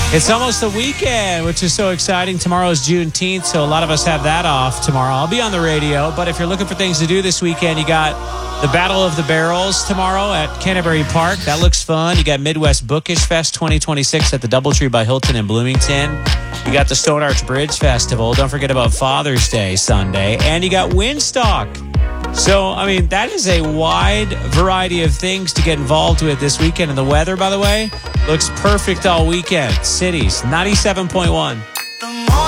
It's almost the weekend, which is so exciting. Tomorrow is Juneteenth, so a lot of us have that off tomorrow. I'll be on the radio, but if you're looking for things to do this weekend, you got the Battle of the Barrels tomorrow at Canterbury Park. That looks fun. You got Midwest Bookish Fest 2026 at the Doubletree by Hilton in Bloomington. You got the Stone Arch Bridge Festival. Don't forget about Father's Day Sunday. And you got Windstock. So, I mean, that is a wide variety of things to get involved with this weekend. And the weather, by the way, looks perfect all weekend. Cities, 97.1.